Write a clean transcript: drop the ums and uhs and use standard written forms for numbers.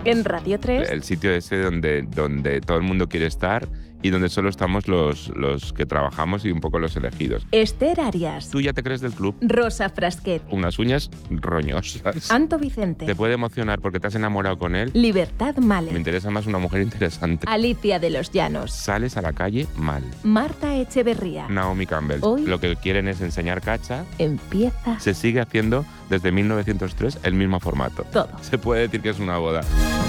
En Radio 3. El sitio ese donde todo el mundo quiere estar y donde solo estamos los que trabajamos y un poco los elegidos. Esther Arias. ¿Tú ya te crees del club? Rosa Frasquet. Unas uñas roñosas. Anto Vicente. ¿Te puede emocionar porque te has enamorado con él? Libertad Mahler. Me interesa más una mujer interesante. Alicia de los Llanos. Sales a la calle mal. Marta Echeverría. Naomi Campbell. Hoy lo que quieren es enseñar cacha. Empieza Se sigue haciendo desde 1903 el mismo formato. todo. Se puede decir que es una boda.